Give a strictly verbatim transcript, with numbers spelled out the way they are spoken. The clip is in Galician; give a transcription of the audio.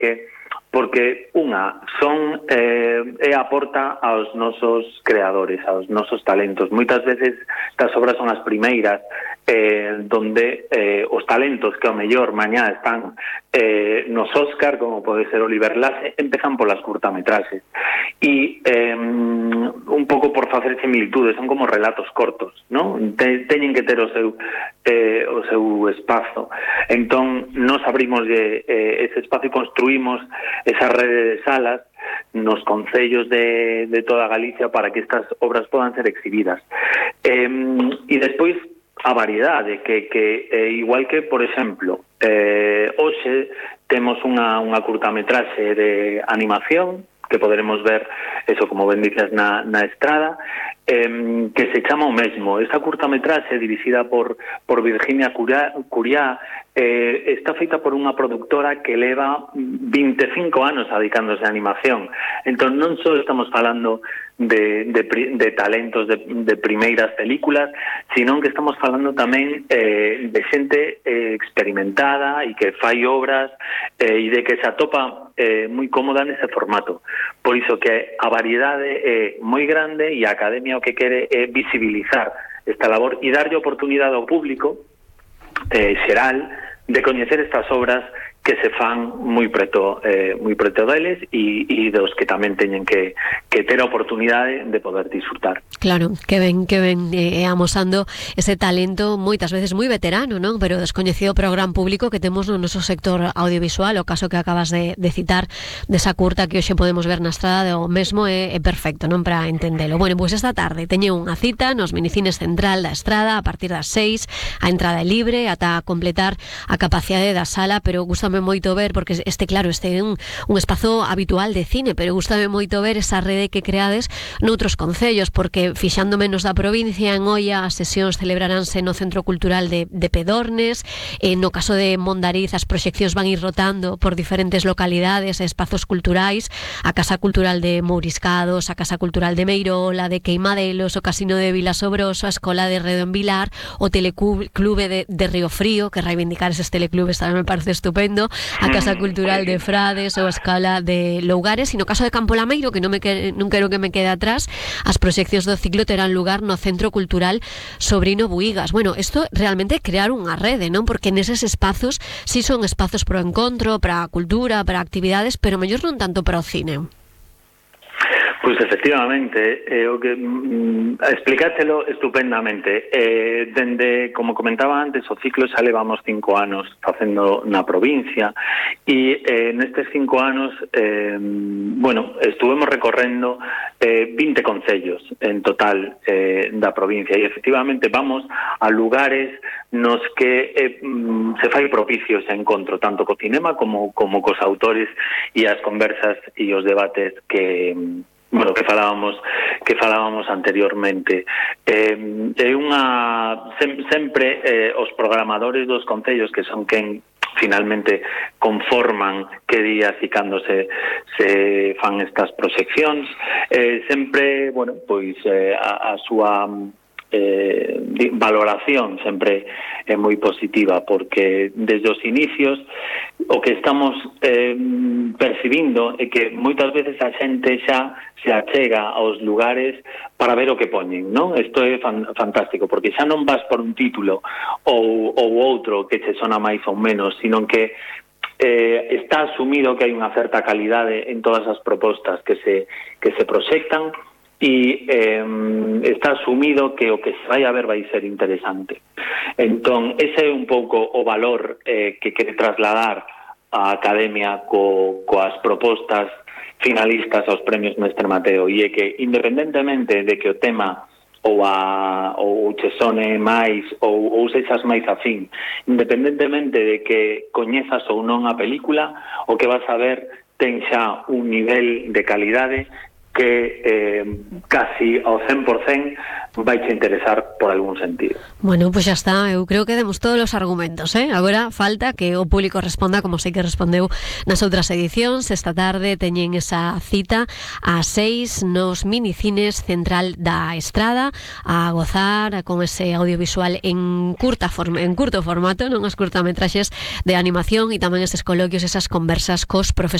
que porque unha son eh, é aporta aos nosos creadores, aos nosos talentos. Moitas veces estas obras son as primeiras eh, donde eh, os talentos que ao mellor mañá están eh, nos Óscar, como pode ser Oliver Lasse, empezan polas curtametraxes e eh, un pouco por facer similitudes, son como relatos cortos, non? Te, teñen que ter o seu eh, o seu espazo. Entón, nos abrimos eh, ese espazo e construímos esa rede de salas nos concellos de, de toda Galicia para que estas obras podan ser exhibidas. Eh, e despois a variedade, que, que eh, igual que, por exemplo, eh, hoxe temos unha, unha curtametraxe de animación que poderemos ver, eso como ben dices, na, na estrada, eh, que se chama o mesmo. Esta curtametraxe, dirixida por, por Virginia Curiá, Curiá eh, está feita por unha productora que leva vinte e cinco anos dedicándose a animación. Entón, non só estamos falando de, de, de talentos de, de primeiras películas, sino que estamos falando tamén eh, de xente eh, experimentada e que fai obras eh, e de que se atopa eh, moi cómoda nese formato. Por iso que a variedade é moi grande e a Academia o que quere é visibilizar esta labor e darlle oportunidade ao público eh, xeral de coñecer estas obras que se fan moi preto eh, moi preto deles e, e dos que tamén teñen que, que ter a oportunidade de poder disfrutar. Claro, que ven, que ven eh, amosando ese talento moitas veces moi veterano, non? Pero descoñecido para o gran público que temos no noso sector audiovisual. O caso que acabas de, de citar desa curta que hoxe podemos ver na estrada o mesmo é, é perfecto, non? Para entendelo. Bueno, pois esta tarde teño unha cita nos minicines Central da Estrada a partir das seis, a entrada é libre ata completar a capacidade da sala, pero gustame moito ver, porque este, claro, este é un, un espazo habitual de cine, pero gustame moito ver esa rede que creades noutros concellos, porque fixando menos da provincia, en Oia as sesións celebraránse no Centro Cultural de, de Pedornes, eh, no caso de Mondariz as proxeccións van ir rotando por diferentes localidades e espazos culturais, a Casa Cultural de Mouriscados, a Casa Cultural de Meirola, de Queimadelos, o Casino de Vilasobroso, a Escola de Redo en Vilar, o Teleclube de, de Río Frío, que reivindicar eses teleclubes tamén me parece estupendo, a Casa Cultural de Frades ou a Escala de Lougares, e no caso de Campo Lameiro, que non, me que, non quero que me quede atrás, as proxeccións do ciclo terán lugar no Centro Cultural Sobrino Buigas. Bueno, isto realmente é crear unha rede, non? Porque neses espazos si son espazos para o encontro, para a cultura, para actividades, pero mellor non tanto para o cine. Pois efectivamente, eh, o que mm, explicátelo estupendamente. Eh, dende, como comentaba antes, o ciclo xa levamos cinco anos facendo na provincia e eh, nestes cinco anos eh, bueno, estuvemos recorrendo eh, vinte concellos en total eh, da provincia e efectivamente vamos a lugares nos que eh, se fai propicio ese encontro tanto co cinema como, como cos autores e as conversas e os debates que bueno, que falábamos que falábamos anteriormente. Eh, é unha sem, sempre eh, os programadores dos concellos que son quen finalmente conforman que días e cando se, se fan estas proxeccións, eh, sempre, bueno, pois eh, a, a súa eh, valoración sempre é moi positiva, porque desde os inicios o que estamos eh, percibindo é que moitas veces a xente xa se achega aos lugares para ver o que poñen, non? Isto é fan, fantástico, porque xa non vas por un título ou, ou outro que che sona máis ou menos, sino que eh, está asumido que hai unha certa calidade en todas as propostas que se, que se proxectan e eh, está asumido que o que se vai a ver vai ser interesante. Entón, ese é un pouco o valor eh, que quere trasladar a Academia co, coas propostas finalistas aos premios Mestre Mateo, e é que independentemente de que o tema ou a ou che sone máis ou, ou sexas máis afín, independentemente de que coñezas ou non a película, o que vas a ver ten xa un nivel de calidade que que eh, casi ao cen por cen vai te interesar por algún sentido. Bueno, pois pues xa está, eu creo que demos todos os argumentos, eh? Agora falta que o público responda como sei que respondeu nas outras edicións. Esta tarde teñen esa cita ás seis nos minicines Central da Estrada a gozar con ese audiovisual en curta forma, en curto formato, non as curtametraxes de animación, e tamén eses coloquios, esas conversas cos profesores